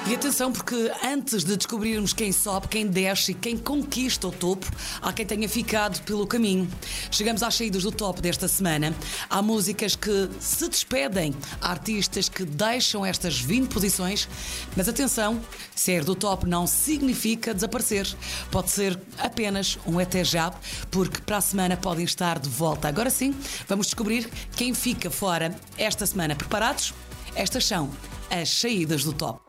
E atenção, porque antes de descobrirmos quem sobe, quem desce e quem conquista o topo, há quem tenha ficado pelo caminho. Chegamos às saídas do top desta semana. Há músicas que se despedem, há artistas que deixam estas 20 posições, mas atenção, sair do top não significa desaparecer. Pode ser apenas um até já, porque para a semana podem estar de volta. Agora sim, vamos descobrir quem fica fora esta semana. Preparados? Estas são as saídas do top.